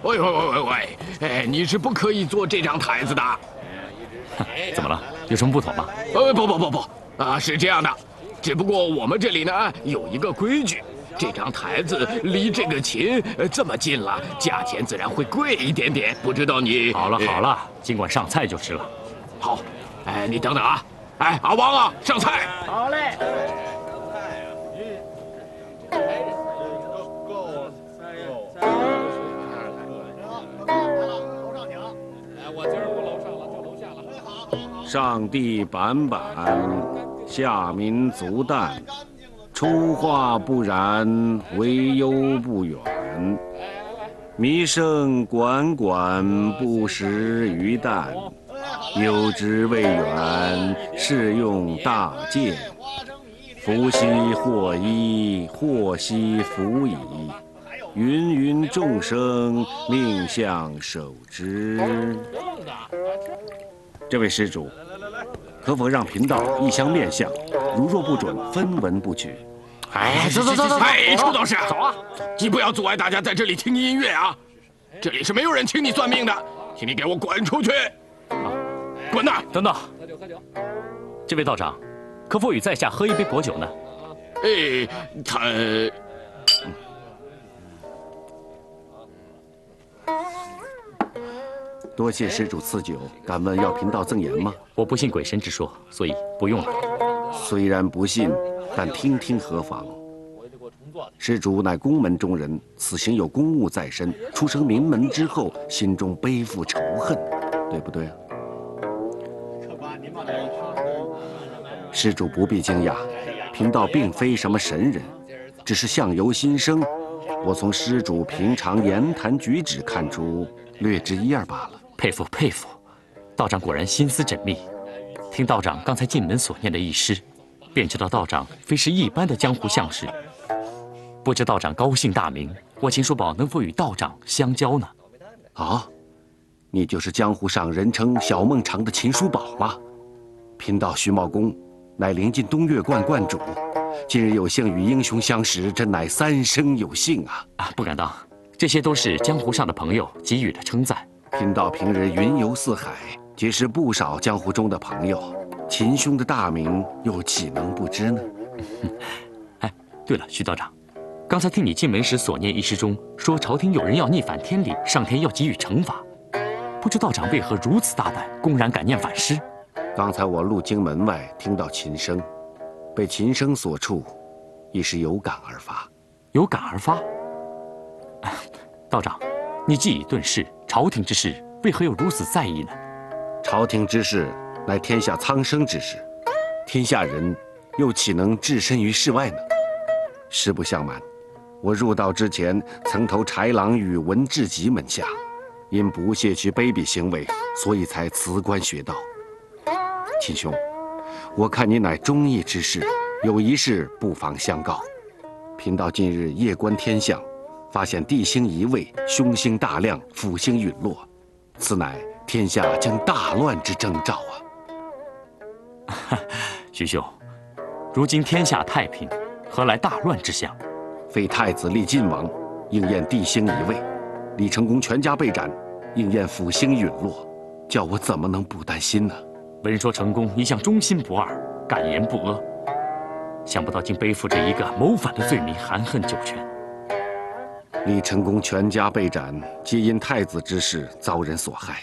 喂！哎，你是不可以坐这张台子的。 怎么了？有什么不妥吗？ 不啊，是这样的，只不过我们这里呢有一个规矩，这张台子离这个琴这么近了，价钱自然会贵一点点。不知道你…… 好了，尽管上菜就是了。 好，哎，你等等啊，哎，阿王啊，上菜。 好嘞。 上帝板板，下民足旦，出化不然，为忧不远。弥生管管，不食鱼蛋，有之未远，是用大剑。福兮祸衣，祸兮福矣。芸芸众生，命相守之。这位施主，可否让贫道一相面相？如若不准，分文不取。 哎，走！哎，楚道士，走啊！你不要阻碍大家在这里听音乐啊！这里是没有人请你算命的，请你给我滚出去！滚呐！ 等等，喝酒。这位道长，可否与在下喝一杯薄酒呢？ 哎，他。 多谢施主赐酒，敢问要贫道赠言吗？ 我不信鬼神之说，所以不用了。 虽然不信，但听听何妨？施主乃宫门中人，此行有公务在身，出生名门之后，心中背负仇恨，对不对？施主不必惊讶，贫道并非什么神人，只是相由心生。我从施主平常言谈举止看出略知一二罢了。 佩服，道长果然心思缜密。听道长刚才进门所念的一诗，便知道道长非是一般的江湖相士。不知道长高姓大名，我秦叔宝能否与道长相交呢？ 啊，你就是江湖上人称小孟尝的秦叔宝吗？贫道徐茂公，乃临近东岳观观主，今日有幸与英雄相识，真乃三生有幸啊！ 不敢当，这些都是江湖上的朋友给予的称赞。 贫道平日云游四海，结识不少江湖中的朋友，秦兄的大名又岂能不知呢？ 哎，对了，徐道长，刚才听你进门时所念一诗中说，朝廷有人要逆反天理，上天要给予惩罚，不知道长为何如此大胆，公然敢念反诗？ 刚才我路经门外，听到琴声，被琴声所触，一时有感而发。 有感而发？道长，你既已遁世，朝廷之事为何又如此在意呢？ 朝廷之事乃天下苍生之事，天下人又岂能置身于事外呢？实不相瞒，我入道之前曾投豺狼与文志吉门下，因不屑其卑鄙行为，所以才辞官学道。秦兄，我看你乃忠义之士，有一事不妨相告。贫道近日夜观天象，发现地星移位，凶星大亮，辅星陨落，此乃天下将大乱之征兆啊！徐兄，如今天下太平，何来大乱之象？ 废太子立晋王，应验地星移位；李成功全家被斩，应验辅星陨落，叫我怎么能不担心呢？ 闻说成功一向忠心不二，敢言不阿，想不到竟背负着一个谋反的罪名，含恨九泉。 李成功全家被斩，皆因太子之事遭人所害。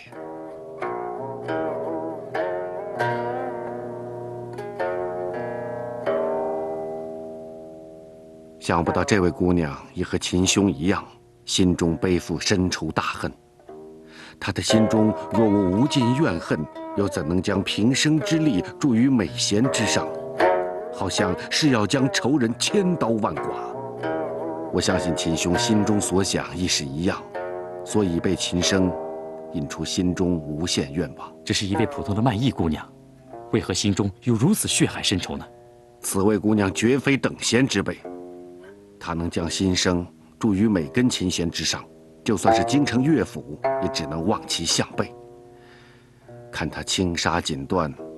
想不到这位姑娘也和秦兄一样，心中背负深仇大恨。她的心中若无无尽怨恨，又怎能将平生之力注于美贤之上？好像是要将仇人千刀万剐。我相信秦兄心中所想亦是一样，所以被秦生引出心中无限愿望。 只是一位普通的卖艺姑娘，为何心中有如此血海深仇呢？ 此位姑娘绝非等闲之辈，她能将心生注于每根琴弦之上，就算是京城乐府，也只能望其项背。看她轻纱锦缎，